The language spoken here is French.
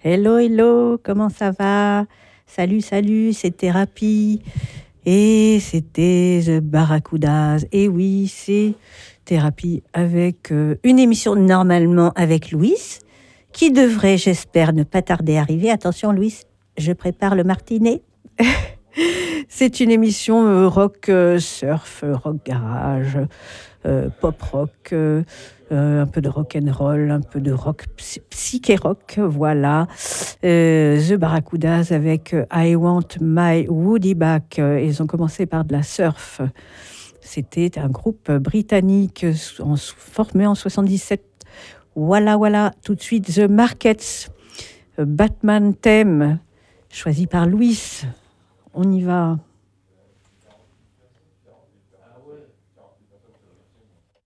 Hello, hello, comment ça va? Salut, salut, c'est Thérapie. Et c'était The Barracudas. Et oui, c'est Thérapie avec une émission normalement avec Louis, qui devrait, j'espère, ne pas tarder à arriver. Attention, Louis, je prépare le martinet. C'est une émission rock surf, rock garage, pop rock, un peu de rock and roll, un peu de rock psyché rock, voilà. The Barracudas avec I Want My Woody Back. Ils ont commencé par de la surf. C'était un groupe britannique formé en 77. Voilà, voilà. Tout de suite, The Markets, Batman Theme, choisi par Louis. On y va.